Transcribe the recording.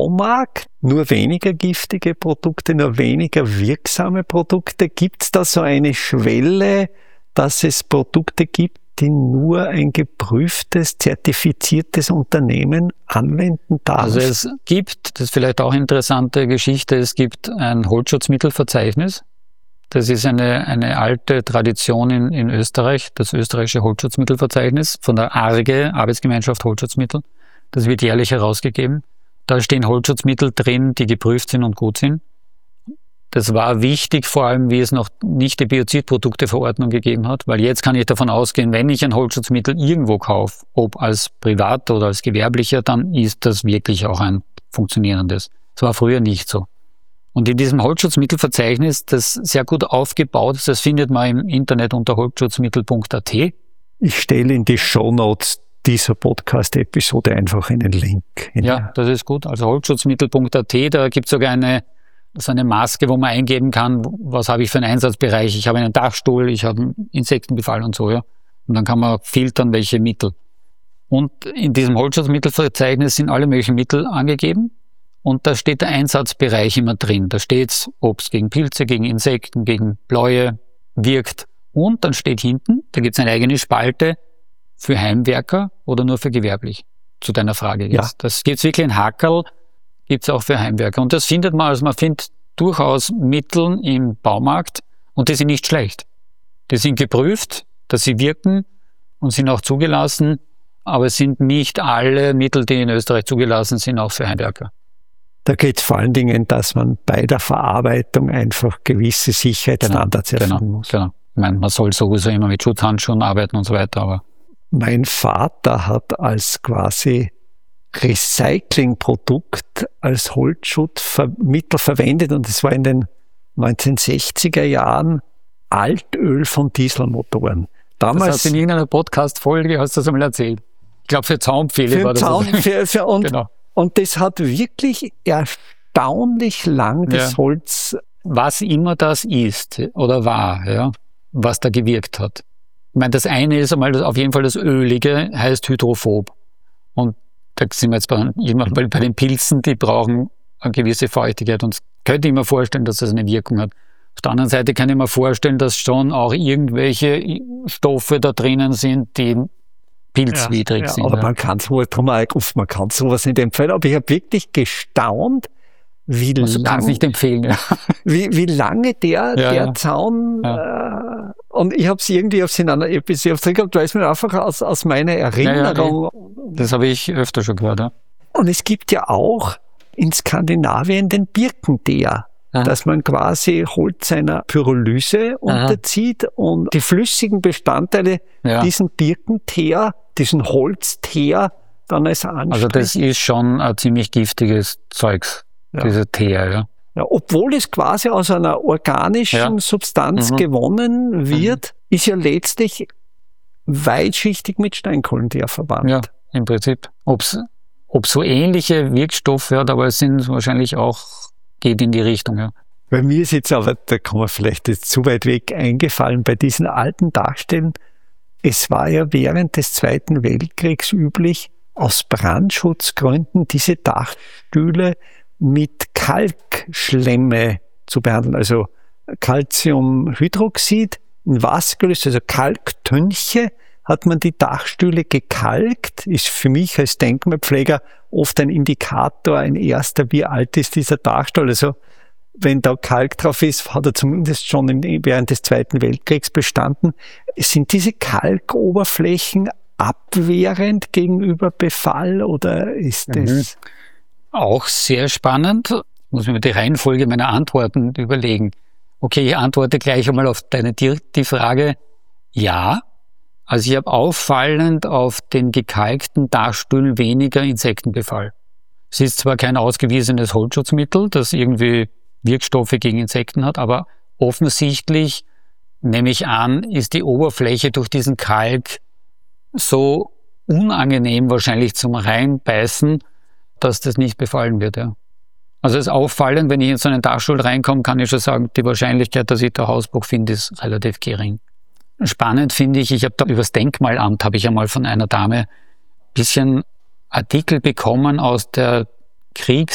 Baumarkt nur weniger giftige Produkte, nur weniger wirksame Produkte? Gibt es da so eine Schwelle, dass es Produkte gibt, die nur ein geprüftes, zertifiziertes Unternehmen anwenden darf? Also es gibt, das ist vielleicht auch eine interessante Geschichte, es gibt ein Holzschutzmittelverzeichnis. Das ist eine alte Tradition in Österreich, das österreichische Holzschutzmittelverzeichnis von der ARGE, Arbeitsgemeinschaft Holzschutzmittel. Das wird jährlich herausgegeben. Da stehen Holzschutzmittel drin, die geprüft sind und gut sind. Das war wichtig, vor allem wie es noch nicht die Biozidprodukteverordnung gegeben hat, weil jetzt kann ich davon ausgehen, wenn ich ein Holzschutzmittel irgendwo kaufe, ob als Privat oder als Gewerblicher, dann ist das wirklich auch ein funktionierendes. Das war früher nicht so. Und in diesem Holzschutzmittelverzeichnis, das sehr gut aufgebaut ist, das findet man im Internet unter holzschutzmittel.at. Ich stelle in die Shownotes dieser Podcast-Episode einfach einen Link. Ja, das ist gut. Also holzschutzmittel.at, da gibt es sogar so eine Maske, wo man eingeben kann, was habe ich für einen Einsatzbereich. Ich habe einen Dachstuhl, ich habe einen Insektenbefall und so, ja. Und dann kann man filtern, welche Mittel. Und in diesem Holzschutzmittelverzeichnis sind alle möglichen Mittel angegeben. Und da steht der Einsatzbereich immer drin. Da steht, ob es gegen Pilze, gegen Insekten, gegen Bläue wirkt. Und dann steht hinten, da gibt es eine eigene Spalte für Heimwerker oder nur für gewerblich. Zu deiner Frage jetzt. Ja. Das gibt es wirklich ein Hackerl, gibt es auch für Heimwerker. Und das findet man, also man findet durchaus Mittel im Baumarkt und die sind nicht schlecht. Die sind geprüft, dass sie wirken und sind auch zugelassen, aber es sind nicht alle Mittel, die in Österreich zugelassen sind, auch für Heimwerker. Da geht es vor allen Dingen, dass man bei der Verarbeitung einfach gewisse Sicherheitsstandards erfüllen muss. Genau. Ich meine, man soll sowieso immer mit Schutzhandschuhen arbeiten und so weiter, aber... Mein Vater hat als quasi Recyclingprodukt als Holzschutzmittel verwendet und es war in den 1960er Jahren Altöl von Dieselmotoren. Damals, das hast du in irgendeiner Podcast-Folge, hast du das einmal erzählt. Ich glaube, für Zaunpfähle war das. Genau. Und das hat wirklich erstaunlich lang das Holz... Was immer das ist oder war, ja, was da gewirkt hat. Ich meine, das eine ist einmal auf jeden Fall das Ölige, heißt hydrophob. Und da sind wir jetzt bei den Pilzen, die brauchen eine gewisse Feuchtigkeit. Und könnte ich mir vorstellen, dass das eine Wirkung hat. Auf der anderen Seite kann ich mir vorstellen, dass schon auch irgendwelche Stoffe da drinnen sind, die pilzwidrig sind. Aber man kann sowas nicht empfehlen. Aber ich habe wirklich gestaunt, wie lange der Zaun, und ich habe es irgendwie in einer Episode gehabt, weil es mir einfach aus meiner Erinnerung. Das habe ich öfter schon gehört, ja. Und es gibt ja auch in Skandinavien den Birkenteer, dass man quasi Holz einer Pyrolyse unterzieht und die flüssigen Bestandteile diesen Birkenteer, diesen Holzteer dann als anspricht. Also das ist schon ein ziemlich giftiges Zeugs. Dieser Teer, ja, obwohl es quasi aus einer organischen Substanz gewonnen wird, ist ja letztlich weitschichtig mit Steinkohlenteer verwandt. Ja, im Prinzip. Ob so ähnliche Wirkstoffe hat, aber es sind wahrscheinlich auch, geht in die Richtung, ja. Bei mir ist jetzt aber, da kommen wir vielleicht jetzt zu weit weg, eingefallen, bei diesen alten Dachstellen, es war ja während des Zweiten Weltkriegs üblich, aus Brandschutzgründen diese Dachstühle mit Kalkschlemme zu behandeln, also Calciumhydroxid in Wasser gelöst, also Kalktönche, hat man die Dachstühle gekalkt, ist für mich als Denkmalpfleger oft ein Indikator, ein erster, wie alt ist dieser Dachstuhl. Also wenn da Kalk drauf ist, hat er zumindest schon während des Zweiten Weltkriegs bestanden. Sind diese Kalkoberflächen abwehrend gegenüber Befall oder ist das... Auch sehr spannend. Muss mir die Reihenfolge meiner Antworten überlegen. Okay, ich antworte gleich einmal auf die Frage. Ja, also ich habe auffallend auf den gekalkten Dachstühlen weniger Insektenbefall. Es ist zwar kein ausgewiesenes Holzschutzmittel, das irgendwie Wirkstoffe gegen Insekten hat, aber offensichtlich, nehme ich an, ist die Oberfläche durch diesen Kalk so unangenehm wahrscheinlich zum Reinbeißen, dass das nicht befallen wird, ja. Also es ist auffallend, wenn ich in so einen Dachstuhl reinkomme, kann ich schon sagen, die Wahrscheinlichkeit, dass ich da Hausbruch finde, ist relativ gering. Spannend finde ich habe da übers Denkmalamt, habe ich einmal von einer Dame ein bisschen Artikel bekommen aus der